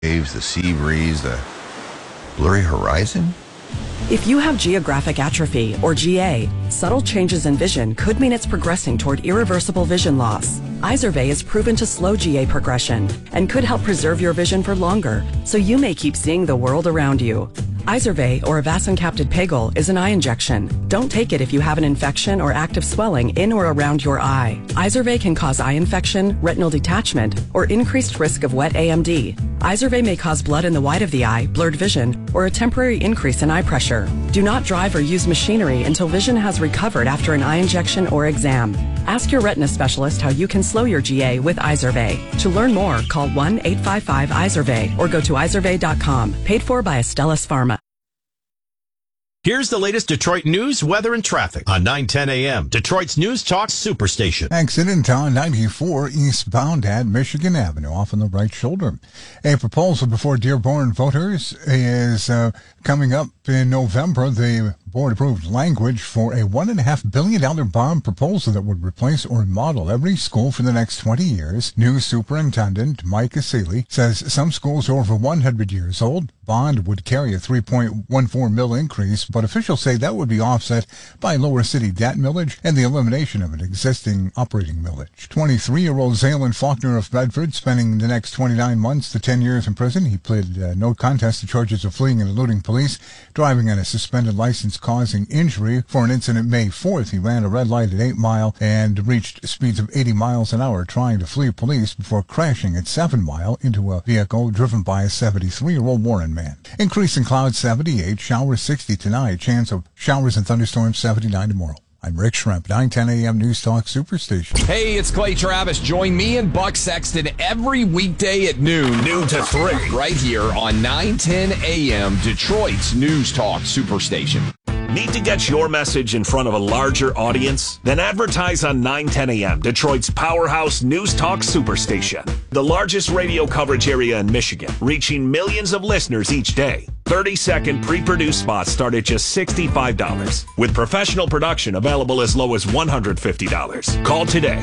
waves, the sea breeze, the blurry horizon? If you have geographic atrophy, or GA, subtle changes in vision could mean it's progressing toward irreversible vision loss. Izervay is proven to slow GA progression and could help preserve your vision for longer, so you may keep seeing the world around you. Izervay, or avacincaptad pegol, is an eye injection. Don't take it if you have an infection or active swelling in or around your eye. Izervay can cause eye infection, retinal detachment, or increased risk of wet AMD. Izervay may cause blood in the white of the eye, blurred vision, or a temporary increase in eye pressure. Do not drive or use machinery until vision has recovered after an eye injection or exam. Ask your retina specialist how you can slow your GA with Izervay. To learn more, call 1-855-IZERVAY or go to izervay.com. Paid for by Astellas Pharma. Here's the latest Detroit news, weather, and traffic on 9:10 a.m. Detroit's News Talk Superstation. Accident on 94 eastbound at Michigan Avenue, off on the right shoulder. A proposal before Dearborn voters is coming up in November. The board approved language for a $1.5 billion bond proposal that would replace or remodel every school for the next 20 years. New Superintendent Mike Asili says some schools are over 100 years old. Bond would carry a $3.14 million increase, but officials say that would be offset by lower city debt millage and the elimination of an existing operating millage. 23-year-old Zaylen Faulkner of Bedford spending the next 29 months to 10 years in prison. He pleaded no contest to charges of fleeing and eluding police, driving on a suspended license causing injury. For an incident May 4th, he ran a red light at 8 Mile and reached speeds of 80 miles an hour trying to flee police before crashing at 7 Mile into a vehicle driven by a 73-year-old Warren man. Increasing clouds 78, showers 60 tonight, chance of showers and thunderstorms 79 tomorrow. I'm Rick Schremp, 910 a.m. News Talk Superstation. Hey, it's Clay Travis. Join me and Buck Sexton every weekday at noon to 3, right here on 910 a.m. Detroit's News Talk Superstation. Need to get your message in front of a larger audience? Then advertise on 910 a.m., Detroit's powerhouse News Talk Superstation. The largest radio coverage area in Michigan, reaching millions of listeners each day. 30-second pre-produced spots start at just $65, with professional production available as low as $150. Call today,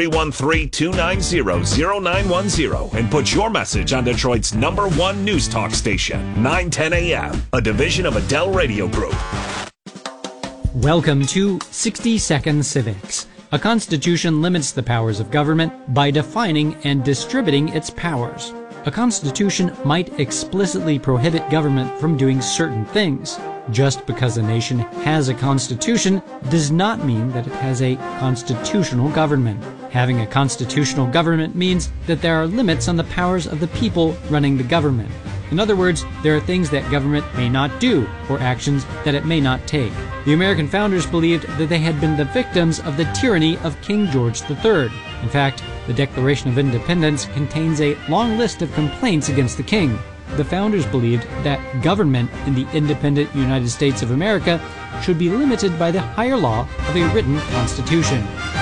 313-290-0910, and put your message on Detroit's #1 News Talk station, 910 a.m., a division of Adele Radio Group. Welcome to 60-Second Civics. A constitution limits the powers of government by defining and distributing its powers. A constitution might explicitly prohibit government from doing certain things. Just because a nation has a constitution does not mean that it has a constitutional government. Having a constitutional government means that there are limits on the powers of the people running the government. In other words, there are things that government may not do, or actions that it may not take. The American founders believed that they had been the victims of the tyranny of King George III. In fact, the Declaration of Independence contains a long list of complaints against the king. The founders believed that government in the independent United States of America should be limited by the higher law of a written constitution.